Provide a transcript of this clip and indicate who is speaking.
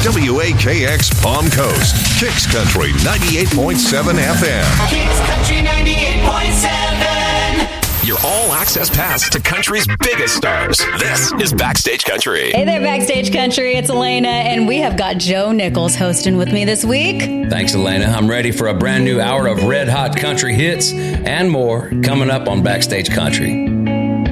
Speaker 1: WAKX Palm Coast, Kicks Country 98.7 FM.
Speaker 2: Kicks Country 98.7.
Speaker 3: Your all-access pass to country's biggest stars. This is Backstage Country.
Speaker 4: Hey there, Backstage Country. It's Elena, and we have got Joe Nichols hosting with me this week.
Speaker 5: Thanks, Elena. I'm ready for a brand new hour of red-hot country hits and more coming up on Backstage Country.